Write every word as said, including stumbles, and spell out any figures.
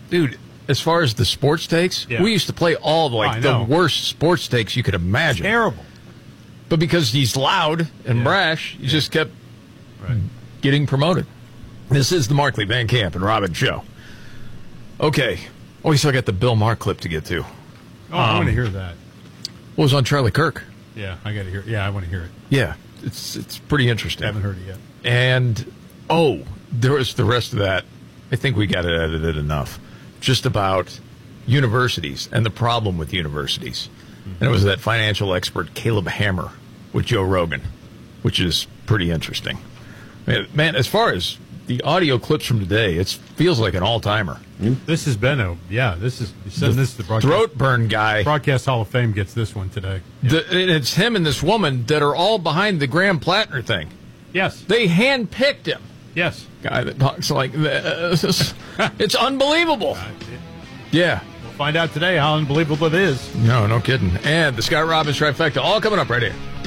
dude, as far as the sports takes, Yeah. we used to play all the, I like the know. worst sports takes you could imagine. Terrible. But because he's loud and Yeah. brash, he just kept Right. getting promoted. This is the Markley, Van Camp, and Robin show. Okay. Oh, we still got the Bill Maher clip to get to. Oh, I Um, want to hear that. What was on Charlie Kirk? Yeah, I got to hear. Yeah, I want to hear it. Yeah, it's it's pretty interesting. Haven't heard it yet. And, oh, there was the rest of that. I think we got it edited enough. Just about universities and the problem with universities. And it was that financial expert, Caleb Hammer, with Joe Rogan, which is pretty interesting. Man, man, as far as the audio clips from today, it feels like an all-timer. This has been a yeah. This is you send this to the broadcast. Throat burn guy. Broadcast Hall of Fame gets this one today. Yeah. The, and it's him and this woman that are all behind the Graham Plattner thing. Yes. They handpicked him. Yes. Guy that talks like this. It's unbelievable. Uh, it- Yeah. We'll find out today how unbelievable it is. No, no kidding. And the Scott Robbins trifecta, all coming up right here.